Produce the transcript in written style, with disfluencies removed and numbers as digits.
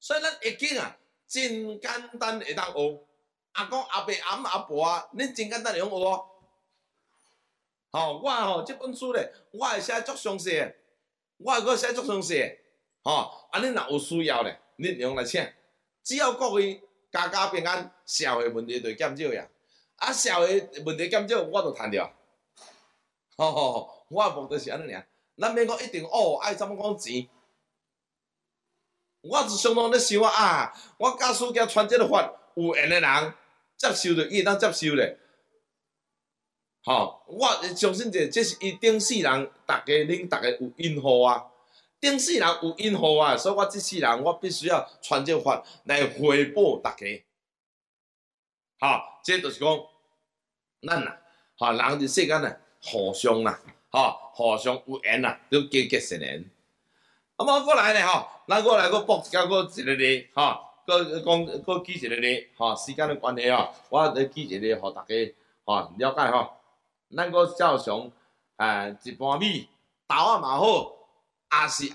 所以咱会经啊，真简单会当学。阿公、阿伯、阿姆、阿婆啊，恁真简单会晓学哦。吼，我吼这本书咧，我会写足详细的，我会阁写足详细的。吼，啊，恁若有需要咧，恁用来请。只要各位家家平安，社会问题就减少呀。啊，社会问题减少，我就赚着。吼，我的目的是安尼尔，咱免讲一定爱怎么讲钱。我是相当咧想啊，我假使惊传这个法，有缘的人接受着，伊会当接受咧。吼，我相信这是伊顶世人，恁大家有因祸啊。顶世人有因祸啊，所以我这世人我必须要传这法来回报大家。吼，这就是讲，咱呐，吼，人伫世间呐，互相啦，吼，互相有缘啦，要结善缘。啊，么过来咧吼，咱过来补一个例，吼，搁举一个例，吼，时间的关系吼，我来举一个例，互大家吼了解吼。咱搁照常一盘米，豆仔嘛好，也是